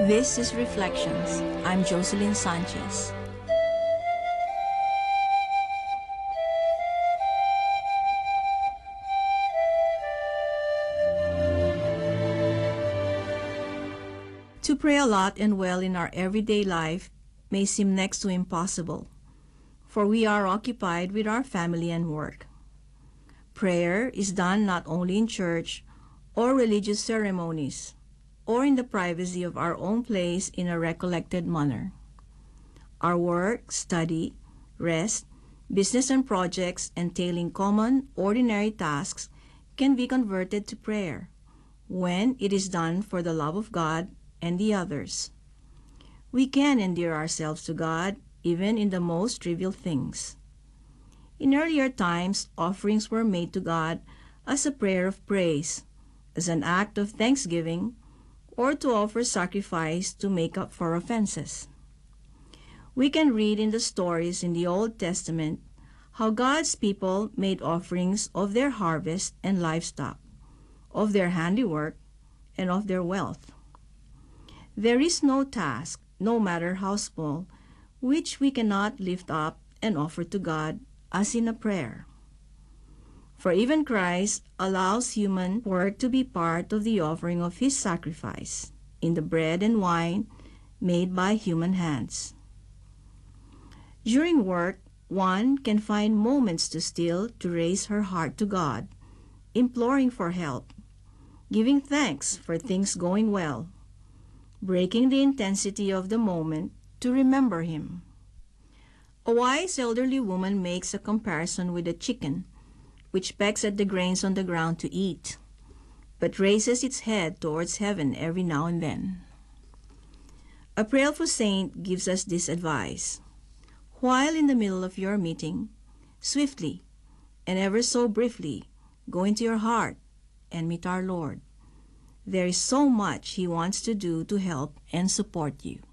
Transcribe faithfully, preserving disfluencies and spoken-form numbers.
This is Reflections. I'm Jocelyn Sanchez. To pray a lot and well in our everyday life may seem next to impossible, for we are occupied with our family and work. Prayer is done not only in church or religious ceremonies, or in the privacy of our own place in a recollected manner. Our work, study, rest, business and projects entailing common, ordinary tasks can be converted to prayer when it is done for the love of God and the others. We can endear ourselves to God even in the most trivial things. In earlier times, offerings were made to God as a prayer of praise, as an act of thanksgiving, or to offer sacrifice to make up for offenses. We can read in the stories in the Old Testament how God's people made offerings of their harvest and livestock, of their handiwork, and of their wealth. There is no task, no matter how small, which we cannot lift up and offer to God as in a prayer. For even Christ allows human work to be part of the offering of his sacrifice in the bread and wine made by human hands. During work, one can find moments to still to raise her heart to God, imploring for help, giving thanks for things going well, breaking the intensity of the moment to remember him. A wise elderly woman makes a comparison with a chicken, which pecks at the grains on the ground to eat, but raises its head towards heaven every now and then. A prayerful saint gives us this advice: while in the middle of your meeting, swiftly and ever so briefly go into your heart and meet our Lord. There is so much he wants to do to help and support you.